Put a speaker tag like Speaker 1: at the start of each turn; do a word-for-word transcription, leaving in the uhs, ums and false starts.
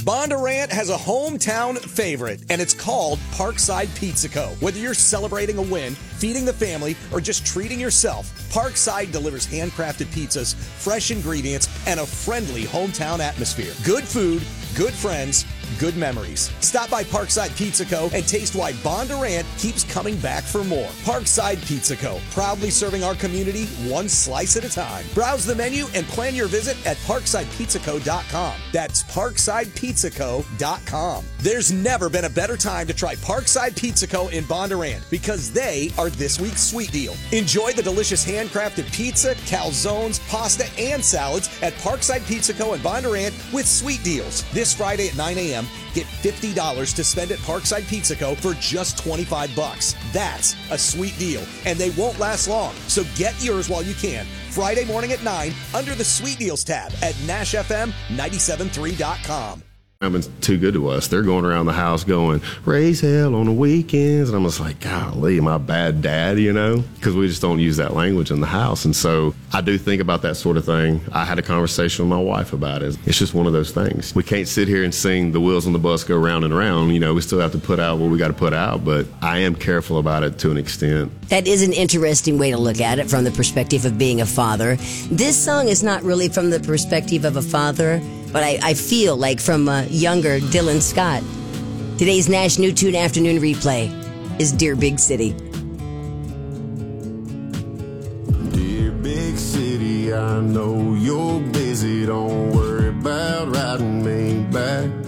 Speaker 1: Bondurant has a hometown favorite, and it's called Parkside Pizza Co. Whether you're celebrating a win, feeding the family, or just treating yourself, Parkside delivers handcrafted pizzas, fresh ingredients, and a friendly hometown atmosphere. Good food, good friends, good memories. Stop by Parkside Pizza Co. and taste why Bondurant keeps coming back for more. Parkside Pizza Co. Proudly serving our community one slice at a time. Browse the menu and plan your visit at parkside pizza co dot com. That's parkside pizza co dot com. There's never been a better time to try Parkside Pizza Co. in Bondurant because they are this week's sweet deal. Enjoy the delicious handcrafted pizza, calzones, pasta, and salads at Parkside Pizza Co. in Bondurant with sweet deals. This Friday at nine a.m., get fifty dollars to spend at Parkside Pizza Co. for just twenty-five bucks. That's a sweet deal, and they won't last long. So get yours while you can. Friday morning at nine under the Sweet Deals tab at Nash F M ninety-seven point three dot com.
Speaker 2: It's too good to us. They're going around the house going, raise hell on the weekends. And I'm just like, golly, am I a bad dad, you know? Because we just don't use that language in the house. And so I do think about that sort of thing. I had a conversation with my wife about it. It's just one of those things. We can't sit here and sing the wheels on the bus go round and round. You know, we still have to put out what we got to put out. But I am careful about it to an extent.
Speaker 3: That is an interesting way to look at it from the perspective of being a father. This song is not really from the perspective of a father, but I, I feel like from a younger Dylan Scott. Today's Nash New Tune Afternoon Replay is Dear Big City.
Speaker 4: Dear big city, I know you're busy. Don't worry about riding me back.